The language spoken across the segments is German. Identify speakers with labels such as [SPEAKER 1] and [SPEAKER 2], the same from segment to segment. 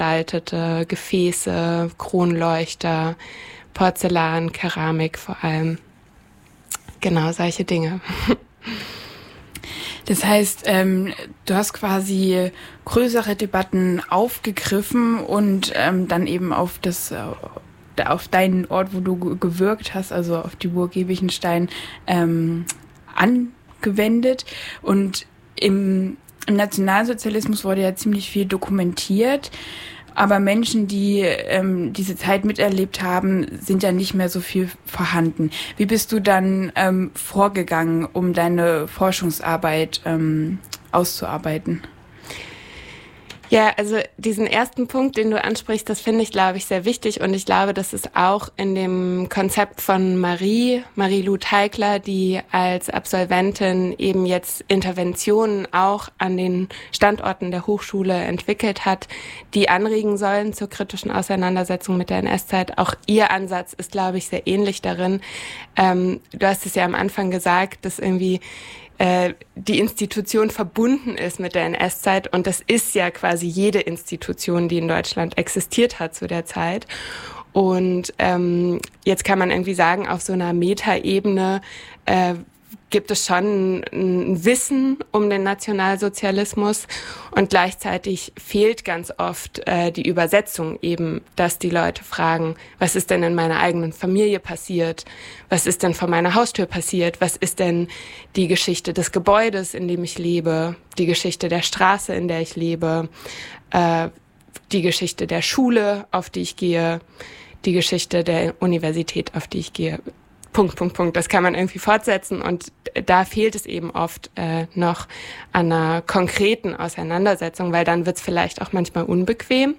[SPEAKER 1] gestaltete Gefäße, Kronleuchter, Porzellan, Keramik vor allem. Genau, solche Dinge.
[SPEAKER 2] Das heißt, du hast quasi größere Debatten aufgegriffen und dann eben auf deinen Ort, wo du gewirkt hast, also auf die Burg Giebichenstein, angewendet. Und im Nationalsozialismus wurde ja ziemlich viel dokumentiert. Aber Menschen, die diese Zeit miterlebt haben, sind ja nicht mehr so viel vorhanden. Wie bist du dann vorgegangen, um deine Forschungsarbeit auszuarbeiten?
[SPEAKER 1] Ja, also diesen ersten Punkt, den du ansprichst, das finde ich, glaube ich, sehr wichtig. Und ich glaube, das ist auch in dem Marie-Lou Teigler, die als Absolventin eben jetzt Interventionen auch an den Standorten der Hochschule entwickelt hat, die anregen sollen zur kritischen Auseinandersetzung mit der NS-Zeit. Auch ihr Ansatz ist, glaube ich, sehr ähnlich darin. Du hast es ja am Anfang gesagt, dass irgendwie die Institution verbunden ist mit der NS-Zeit, und das ist ja quasi jede Institution, die in Deutschland existiert hat zu der Zeit. Und jetzt kann man irgendwie sagen, auf so einer Metaebene gibt es schon ein Wissen um den Nationalsozialismus, und gleichzeitig fehlt ganz oft die Übersetzung eben, dass die Leute fragen, was ist denn in meiner eigenen Familie passiert? Was ist denn vor meiner Haustür passiert? Was ist denn die Geschichte des Gebäudes, in dem ich lebe? Die Geschichte der Straße, in der ich lebe? Die Geschichte der Schule, auf die ich gehe? Die Geschichte der Universität, auf die ich gehe? Punkt. Das kann man irgendwie fortsetzen, und da fehlt es eben oft noch an einer konkreten Auseinandersetzung, weil dann wird es vielleicht auch manchmal unbequem,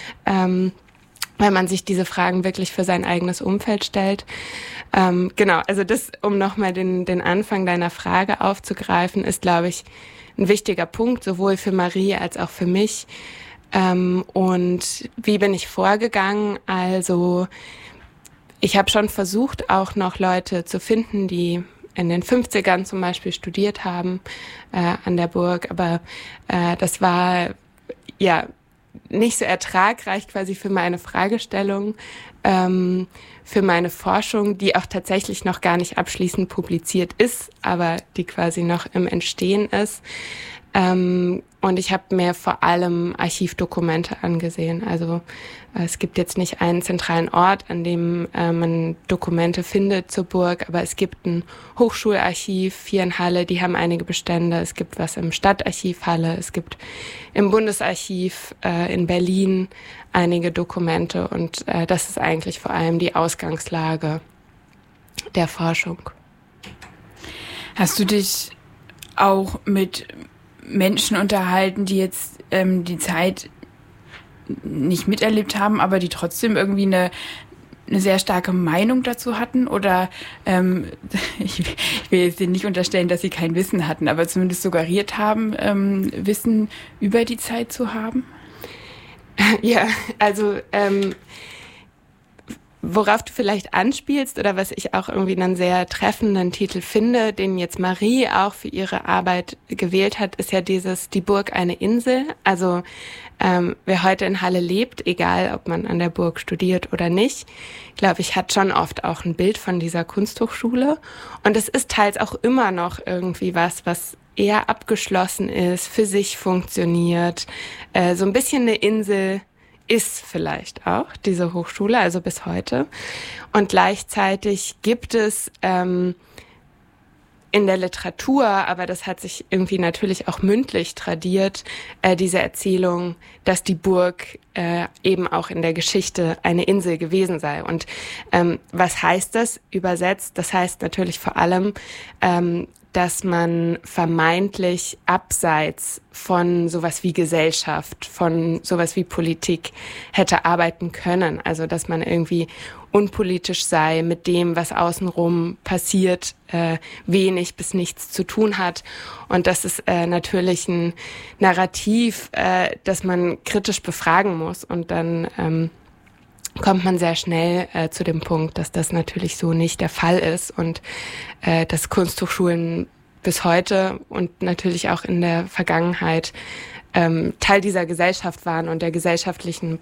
[SPEAKER 1] weil man sich diese Fragen wirklich für sein eigenes Umfeld stellt. Genau, also das, um nochmal den Anfang deiner Frage aufzugreifen, ist, glaube ich, ein wichtiger Punkt, sowohl für Marie als auch für mich. Und wie bin ich vorgegangen? Also ich habe schon versucht, auch noch Leute zu finden, die in den 50ern zum Beispiel studiert haben an der Burg. Aber das war ja nicht so ertragreich quasi für meine Fragestellung, für meine Forschung, die auch tatsächlich noch gar nicht abschließend publiziert ist, aber die quasi noch im Entstehen ist. Und ich habe mir vor allem Archivdokumente angesehen. Also es gibt jetzt nicht einen zentralen Ort, an dem man Dokumente findet zur Burg, aber es gibt ein Hochschularchiv hier in Halle, die haben einige Bestände. Es gibt was im Stadtarchiv Halle, es gibt im Bundesarchiv in Berlin einige Dokumente, und das ist eigentlich vor allem die Ausgangslage der Forschung.
[SPEAKER 2] Hast du dich auch mit Menschen unterhalten, die jetzt die Zeit nicht miterlebt haben, aber die trotzdem irgendwie eine sehr starke Meinung dazu hatten? Oder ich will jetzt denen nicht unterstellen, dass sie kein Wissen hatten, aber zumindest suggeriert haben, Wissen über die Zeit zu haben?
[SPEAKER 1] Ja, also worauf du vielleicht anspielst, oder was ich auch irgendwie einen sehr treffenden Titel finde, den jetzt Marie auch für ihre Arbeit gewählt hat, ist ja die Burg eine Insel. Also wer heute in Halle lebt, egal ob man an der Burg studiert oder nicht, glaube ich, hat schon oft auch ein Bild von dieser Kunsthochschule. Und es ist teils auch immer noch irgendwie was eher abgeschlossen ist, für sich funktioniert, so ein bisschen eine Insel ist vielleicht auch diese Hochschule, also bis heute. Und gleichzeitig gibt es in der Literatur, aber das hat sich irgendwie natürlich auch mündlich tradiert, diese Erzählung, dass die Burg eben auch in der Geschichte eine Insel gewesen sei. Und was heißt das übersetzt? Das heißt natürlich vor allem, dass man vermeintlich abseits von sowas wie Gesellschaft, von sowas wie Politik hätte arbeiten können. Also dass man irgendwie unpolitisch sei, mit dem, was außenrum passiert, wenig bis nichts zu tun hat. Und das ist natürlich ein Narrativ, das man kritisch befragen muss. Und dann kommt man sehr schnell zu dem Punkt, dass das natürlich so nicht der Fall ist, und dass Kunsthochschulen bis heute und natürlich auch in der Vergangenheit Teil dieser Gesellschaft waren und der gesellschaftlichen